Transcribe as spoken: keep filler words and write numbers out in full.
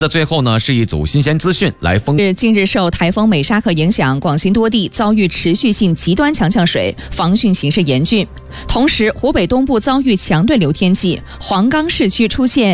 的最后呢，是一组新鲜资讯来封。 是近日受台风美沙克影响，广西多地遭遇持续性极端强降水，防汛形势严峻。同时，湖北东部遭遇强对流天气，黄冈市区出现